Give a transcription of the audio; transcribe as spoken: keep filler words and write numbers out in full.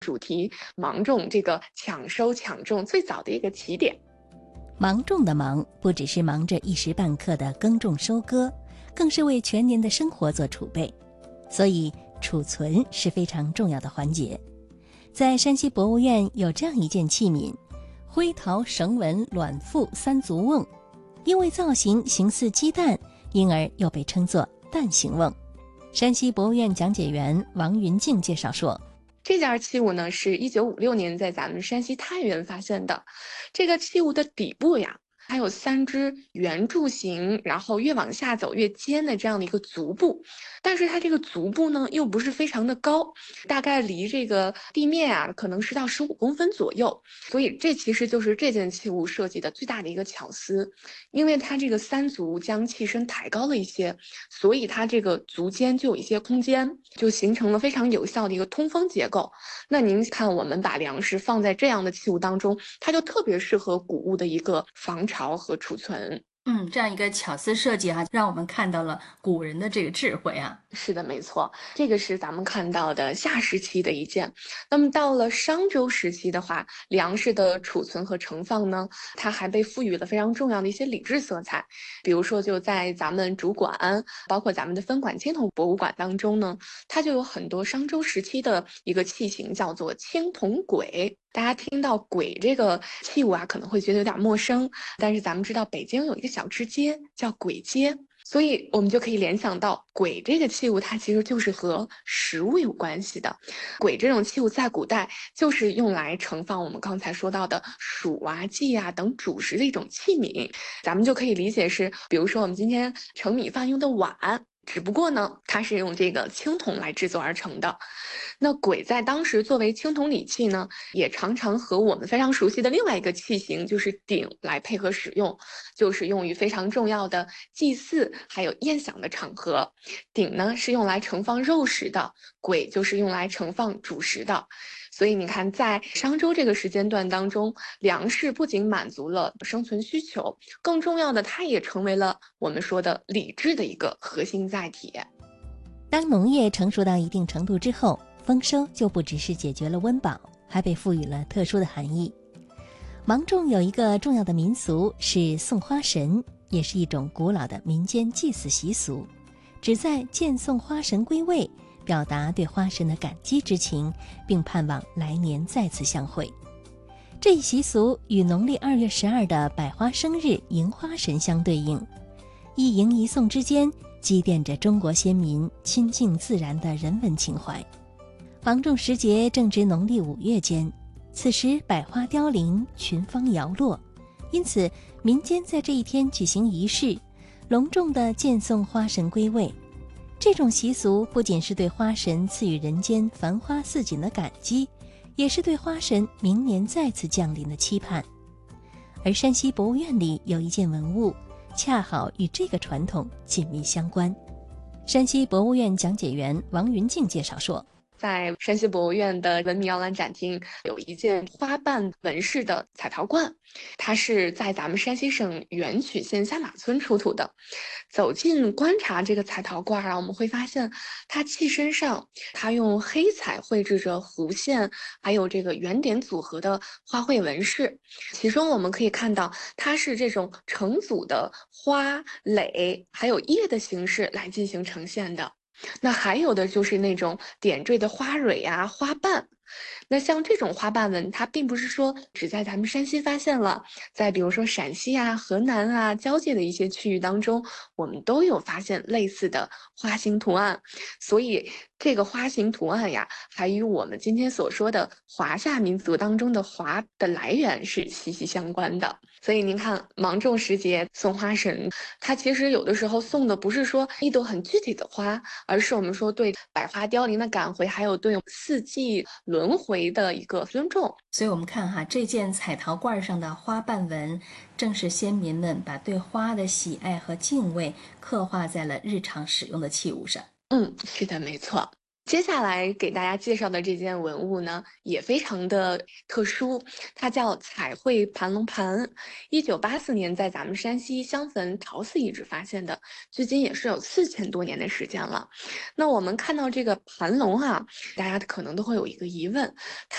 主题芒种这个抢收抢种最早的一个起点。 芒种的芒不只是忙着一时半刻的耕种收割，更是为全年的生活做储备，所以储存是非常重要的环节。在山西博物院有这样一件器皿，灰陶绳纹卵腹三足瓮，因为造型形似鸡蛋，因而又被称作蛋形瓮。山西博物院讲解员王云静介绍说， 这件器物呢，是一九五六年在咱们山西太原发现的。这个器物的底部呀，还有三只圆柱形，然后越往下走越尖的这样的一个足部，但是它这个足部呢，又不是非常的高，大概离这个地面啊，可能十到十五公分左右。所以这其实就是这件器物设计的最大的一个巧思，因为它这个三足将器身抬高了一些，所以它这个足尖就有一些空间，就形成了非常有效的一个通风结构。那您看，我们把粮食放在这样的器物当中，它就特别适合谷物的一个防潮和储存。 嗯，这样一个巧思设计哈、让我们看到了古人的这个智慧啊。 是的，没错，这个是咱们看到的夏时期的一件。那么到了商周时期的话，粮食的储存和盛放呢，它还被赋予了非常重要的一些礼制色彩。比如说，就在咱们主馆，包括咱们的分馆青铜博物馆当中呢，它就有很多商周时期的一个器型，叫做青铜簋。大家听到簋这个器物啊，可能会觉得有点陌生，但是咱们知道北京有一个小吃街叫簋街。所以我们就可以联想到簋这个器物，它其实就是和食物有关系的。簋这种器物在古代就是用来盛放我们刚才说到的黍啊、稷啊等主食的一种器皿。咱们就可以理解是，比如说我们今天盛米饭用的碗，只不过呢，它是用这个青铜来制作而成的。那簋在当时作为青铜礼器呢，也常常和我们非常熟悉的另外一个器型，就是鼎来配合使用，就是用于非常重要的祭祀还有宴享的场合。鼎呢是用来盛放肉食的，簋就是用来盛放主食的。所以你看，在商周这个时间段当中，粮食不仅满足了生存需求，更重要的，它也成为了我们说的礼制的一个核心载体。 当农业成熟到一定程度之后，丰收就不只是解决了温饱，还被赋予了特殊的含义。芒种有一个重要的民俗是送花神，也是一种古老的民间祭祀习俗，旨在荐送花神归位，表达对花神的感激之情，并盼望来年再次相会。这一习俗与农历二月十二的百花生日迎花神相对应，一迎一送之间积淀着中国先民亲近自然的人文情怀。芒种时节正值农历五月间，此时百花凋零，群芳摇落，因此民间在这一天举行仪式，隆重地荐送花神归位。这种习俗不仅是对花神赐予人间繁花似锦的感激，也是对花神明年再次降临的期盼。而山西博物院里有一件文物，恰好与这个传统紧密相关。山西博物院讲解员王云静介绍说， 在山西博物院的文明摇篮展厅有一件花瓣纹饰的彩陶罐，它是在咱们山西省垣曲县下马村出土的。走近观察这个彩陶罐啊，我们会发现它器身上它用黑彩绘制着弧线还有这个圆点组合的花卉纹饰，其中我们可以看到它是这种成组的花蕾还有叶的形式来进行呈现的。那还有的就是那种点缀的花蕊啊、花瓣。那像这种花瓣纹，它并不是说只在咱们山西发现了，在比如说陕西啊、河南啊交界的一些区域当中，我们都有发现类似的花形图案。所以这个花形图案呀，还与我们今天所说的华夏民族当中的华的来源是息息相关的。所以您看，芒种时节送花神，它其实有的时候送的不是说一朵很具体的花，而是我们说对百花凋零的感怀，还有对四季轮回的一个尊重。 所以我们看哈，这件彩陶罐上的花瓣纹，正是先民们把对花的喜爱和敬畏刻画在了日常使用的器物上。 嗯，是的，没错。 接下来给大家介绍的这件文物呢，也非常的特殊，它叫彩绘盘龙盘。一九八四年在咱们山西襄汾陶寺遗址发现的，距今也是有四千多年的时间了。那我们看到这个盘龙啊，大家可能都会有一个疑问，